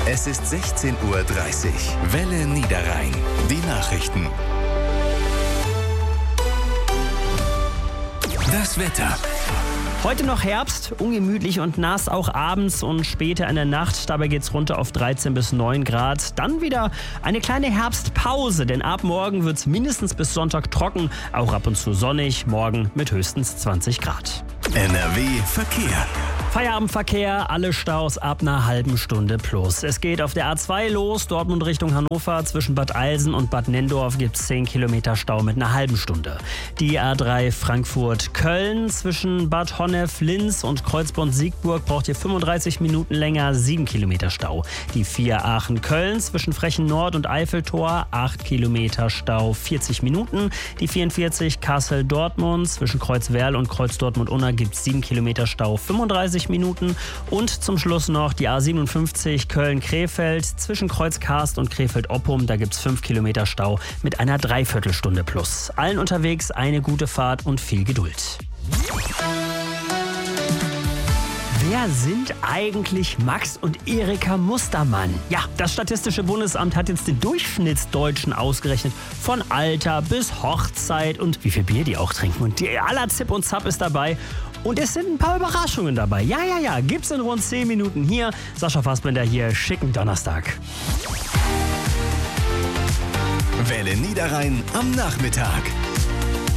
Es ist 16:30 Uhr. Welle Niederrhein. Die Nachrichten. Das Wetter. Heute noch Herbst, ungemütlich und nass, auch abends und später in der Nacht. Dabei geht's runter auf 13 bis 9 Grad. Dann wieder eine kleine Herbstpause, denn ab morgen wird's mindestens bis Sonntag trocken, auch ab und zu sonnig, morgen mit höchstens 20 Grad. NRW Verkehr. Feierabendverkehr, alle Staus ab einer halben Stunde plus. Es geht auf der A2 los, Dortmund Richtung Hannover. Zwischen Bad Eilsen und Bad Nenndorf gibt es 10 Kilometer Stau mit einer halben Stunde. Die A3 Frankfurt-Köln zwischen Bad Honnef, Linz und Kreuzbond-Siegburg braucht ihr 35 Minuten länger, 7 Kilometer Stau. Die 4 Aachen-Köln zwischen Frechen Nord und Eiffeltor, 8 Kilometer Stau, 40 Minuten. Die 44 Kassel-Dortmund zwischen Kreuzwerl und Kreuz-Dortmund-Unna gibt es 7 Kilometer Stau, 35 Minuten. Und zum Schluss noch die A57 Köln-Krefeld zwischen Kreuzkarst und Krefeld-Oppum. Da gibt es 5 Kilometer Stau mit einer Dreiviertelstunde plus. Allen unterwegs eine gute Fahrt und viel Geduld. Wer sind eigentlich Max und Erika Mustermann? Ja, das Statistische Bundesamt hat jetzt den Durchschnittsdeutschen ausgerechnet. Von Alter bis Hochzeit und wie viel Bier die auch trinken. Und die aller Zip und Zap ist dabei. Und es sind ein paar Überraschungen dabei. Ja, gibt's in rund 10 Minuten hier. Sascha Fassbender hier, schicken Donnerstag. Welle Niederrhein am Nachmittag.